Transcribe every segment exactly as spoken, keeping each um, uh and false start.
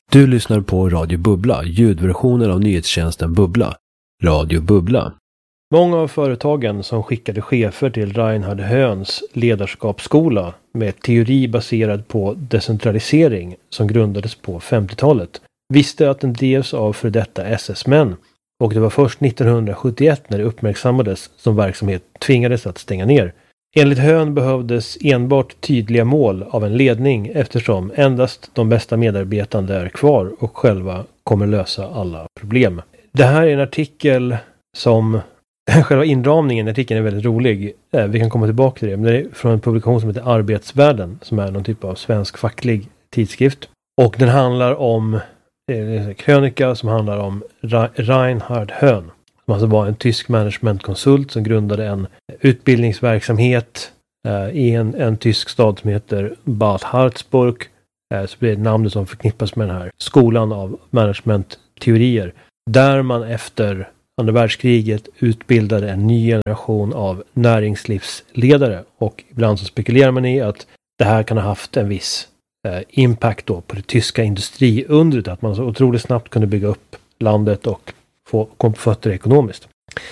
Du lyssnar på Radio Bubbla, ljudversionen av nyhetstjänsten Bubbla. Radio Bubbla. Många av företagen som skickade chefer till Reinhard Höns ledarskapsskola med teori baserad på decentralisering som grundades på femtiotalet visste att den drevs av för detta S S-män, och det var först nittonhundrasjuttioett när det uppmärksammades som verksamhet tvingades att stänga ner. Enligt Hön behövdes enbart tydliga mål av en ledning eftersom endast de bästa medarbetarna är kvar och själva kommer lösa alla problem. Det här är en artikel som, själva inramningen i artikeln är väldigt rolig. Vi kan komma tillbaka till det, men det är från en publikation som heter Arbetsvärlden som är någon typ av svensk facklig tidskrift. Och den handlar om en krönika som handlar om Reinhard Hön. Som alltså var en tysk managementkonsult som grundade en utbildningsverksamhet eh, i en, en tysk stad som heter Bad Harzburg. Eh, så blir det namnet som förknippas med den här skolan av managementteorier. Där man efter andra världskriget utbildade en ny generation av näringslivsledare. Och ibland så spekulerar man i att det här kan ha haft en viss eh, impact då på det tyska industriundret. Att man så otroligt snabbt kunde bygga upp landet och få kom på fötter ekonomiskt.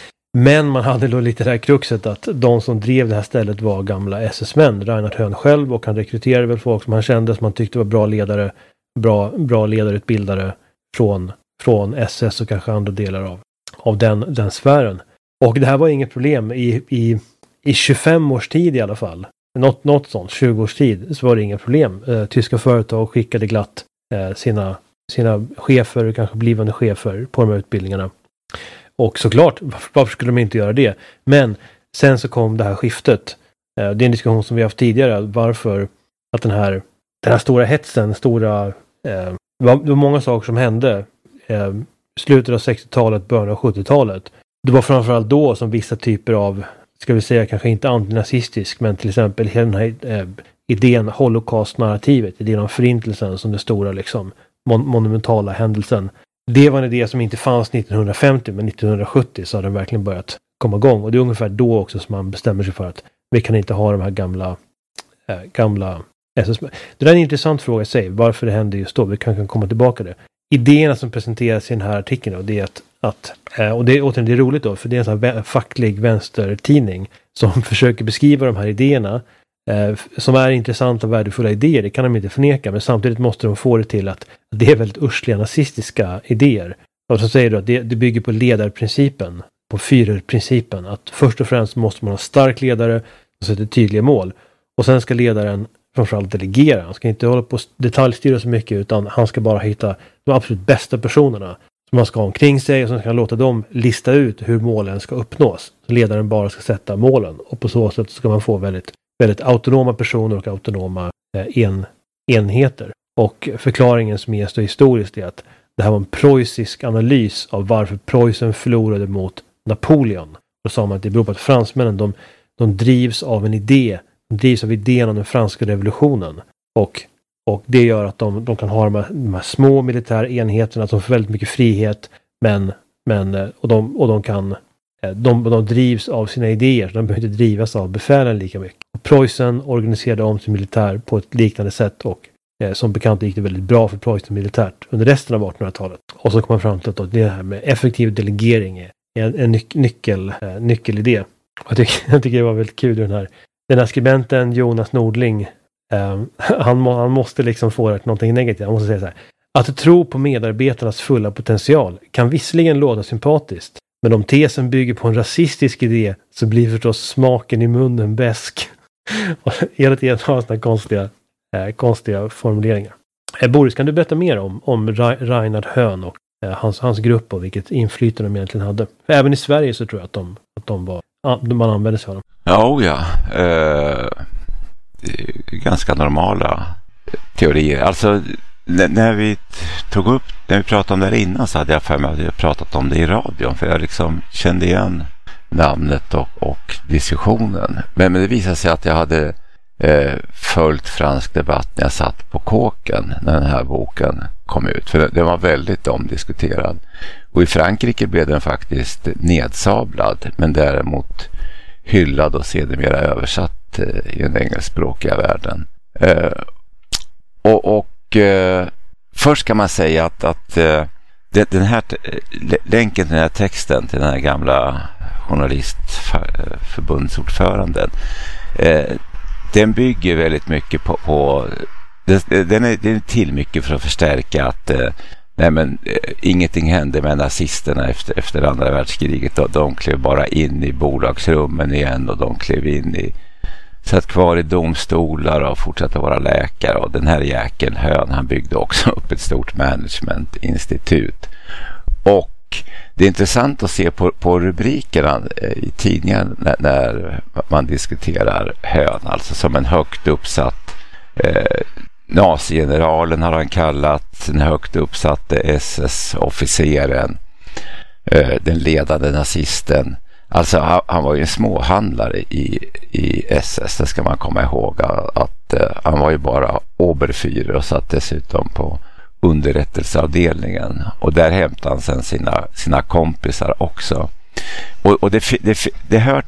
Men man hade då lite det här kruxet att de som drev det här stället var gamla S S-män. Reinhard Hön själv, och han rekryterade väl folk som han kände som han tyckte var bra ledare, bra, bra ledarutbildare från, från S S och kanske andra delar av, av den, den sfären. Och det här var inget problem i, i, i tjugofem års tid i alla fall. Något, något sånt, tjugo års tid, så var det inga problem. Eh, tyska företag skickade glatt eh, sina sina chefer och kanske blivande chefer på de här utbildningarna. Och såklart, varför skulle de inte göra det? Men sen så kom det här skiftet. Det är en diskussion som vi haft tidigare. Varför att den här, den här stora hetsen, stora, eh, det var många saker som hände. Eh, slutet av sextiotalet, början av sjuttiotalet. Det var framförallt då som vissa typer av, ska vi säga kanske inte antinazistisk, men till exempel hela den här eh, idén, holocaust-narrativet, idén om förintelsen som det stora liksom mon- monumentala händelsen. Det var en idé som inte fanns nittonhundrafemtio, men nittonhundrasjuttio så har den verkligen börjat komma igång. Och det är ungefär då också som man bestämmer sig för att vi kan inte ha de här gamla äh, gamla S S. Det där är en intressant fråga i sig, varför det hände just då. Vi kan, kan komma tillbaka till det. Idéerna som presenteras i den här artikeln då, det är att, att äh, och det, återigen, det är roligt då, för det är en sån här facklig vänstertidning som försöker beskriva de här idéerna eh, som är intressanta och värdefulla idéer. Det kan de inte förneka, men samtidigt måste de få det till att det är väldigt ursliga nazistiska idéer. Och så säger du att det, det bygger på ledarprincipen, på Führerprincipen, att först och främst måste man ha stark ledare och sätta tydliga mål. Och sen ska ledaren framförallt delegera. Han ska inte hålla på att detaljstyra så mycket, utan han ska bara hitta de absolut bästa personerna som man ska ha omkring sig, och så ska han låta dem lista ut hur målen ska uppnås. Så ledaren bara ska sätta målen, och på så sätt ska man få väldigt, väldigt autonoma personer och autonoma eh, en, enheter. Och förklaringen som ges då historiskt är att det här var en preussisk analys av varför Preussen förlorade mot Napoleon. Då sa man att det beror på att fransmännen, de, de drivs av en idé. De drivs av idén om den franska revolutionen. Och, och det gör att de, de kan ha de här, de här små militära enheterna som får väldigt mycket frihet. Men, men, och, de, och de kan de, de drivs av sina idéer. De behöver inte drivas av befälen lika mycket. Och Preussen organiserade om sin militär på ett liknande sätt, och eh, som bekant gick det väldigt bra för Preussen militärt under resten av artonhundratalet. Och så kom man fram till att det här med effektiv delegering är en, en nyc- nyckel, eh, nyckelidé. Och jag, tycker, jag tycker det var väldigt kul den här, den här skribenten Jonas Nordling. Eh, han, må, han måste liksom få det någonting negativt. Han måste säga så här: att tro på medarbetarnas fulla potential kan visserligen låta sympatiskt, men om tesen bygger på en rasistisk idé så blir förstås smaken i munnen bäsk. Och hela tiden har sådana konstiga, eh, konstiga formuleringar. Eh, Boris, kan du berätta mer om, om Reinhard Hön och eh, hans, hans grupp och vilket inflytande de egentligen hade? För även i Sverige så tror jag att, de, att de var, man använde sig av dem. Ja, ja. Eh, det är ganska normala teorier. Alltså, n- när vi tog upp, när vi pratade om det här innan, så hade jag för mig att jag pratat om det i radion. För jag liksom kände igen namnet och, och diskussionen. Men, men det visade sig att jag hade eh, följt fransk debatt när jag satt på kåken när den här boken kom ut. För den var väldigt omdiskuterad. Och i Frankrike blev den faktiskt nedsablad, men däremot hyllad och sedermera översatt eh, i den engelskspråkiga världen. Eh, och och eh, först kan man säga att, att uh, det, den här t- länken till den här texten till den här gamla journalistförbundsordföranden uh, den bygger väldigt mycket på, på den, den, är, den är till mycket för att förstärka att uh, nej men, uh, ingenting hände med nazisterna efter, efter andra världskriget. De, de klev bara in i bolagsrummen igen och de klev in i satt kvar i domstolar och fortsatte vara läkare, och den här jäkeln Höön, han byggde också upp ett stort managementinstitut. Och det är intressant att se på, på rubrikerna i tidningen när, när man diskuterar Höön, alltså som en högt uppsatt eh, nazigeneralen har han kallat den högt uppsatte S S-officeren, eh, den ledande nazisten. Alltså han, han var ju en småhandlare i, i S S, det ska man komma ihåg, att, att uh, han var ju bara Oberführer och satt dessutom på underrättelseavdelningen, och där hämtade han sen sina, sina kompisar också. Och, och det, det, det hör